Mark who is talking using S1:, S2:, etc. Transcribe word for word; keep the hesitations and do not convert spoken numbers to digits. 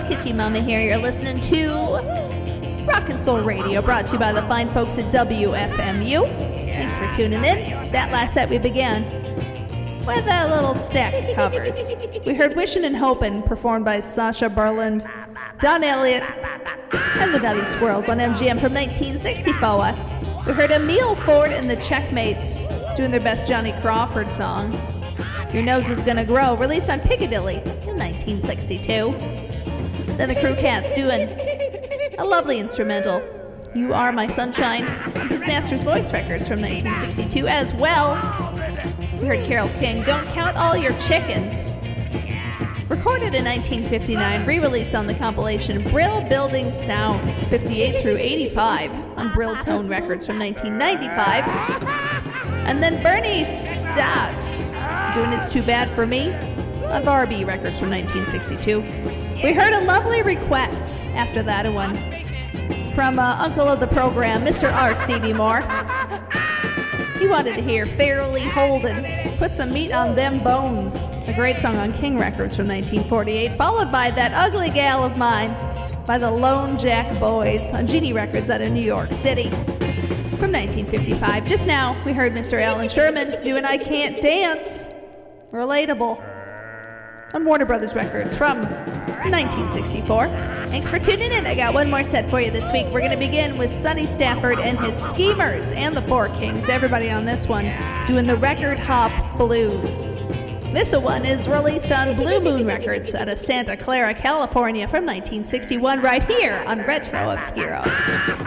S1: Titty Mama here. You're listening to Rock and Soul Radio, brought to you by the fine folks at W F M U. Thanks for tuning in. That last set we began with a little stack of covers. We heard Wishin' and Hopin', performed by Sasha Berland, Don Elliott, and the Nutty Squirrels on M G M from nineteen sixty-four. We heard Emile Ford and the Checkmates doing their best Johnny Crawford song, Your Nose Is Gonna Grow, released on Piccadilly in nineteen sixty-two. Then the Crew Cats doing a lovely instrumental, You Are My Sunshine, on his Master's Voice Records from nineteen sixty-two as well. We heard Carole King, Don't Count All Your Chickens, recorded in nineteen fifty-nine, re-released on the compilation Brill Building Sounds, fifty-eight through eighty-five, on Brill Tone Records from nineteen ninety-five. And then Bernie Stott, doing It's Too Bad for Me, on Barbie Records from nineteen sixty-two. We heard a lovely request after that one from uh, Uncle of the Program, Mister R. Stevie Moore. He wanted to hear Fairly Holden, Put Some Meat on Them Bones, a great song on King Records from nineteen forty-eight, followed by That Ugly Gal of Mine by the Lone Jack Boys on Genie Records out of New York City from nineteen fifty-five. Just now, we heard Mister Alan Sherman doing I Can't Dance, relatable, on Warner Brothers Records from nineteen sixty-four. Thanks for tuning in. I got one more set for you this week. We're going to begin with Sonny Stafford and his Schemers and the Four Kings. Everybody on this one doing the Record Hop Blues. This one is released on Blue Moon Records out of Santa Clara, California from nineteen sixty-one, right here on Retro Obscuro.